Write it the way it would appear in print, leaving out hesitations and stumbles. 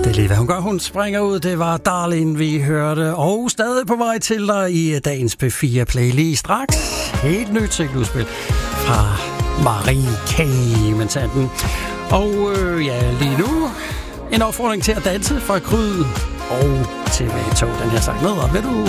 Det er lige, hvad hun gør. Hun springer ud. Det var Darlene, vi hørte. Og stadig på vej til dig i dagens P4 Play. Lige straks helt nyt singeludspil fra Marie K. Og ja, lige nu en opfordring til at danse fra Kryd og TV2. Den her sang ned, og vil du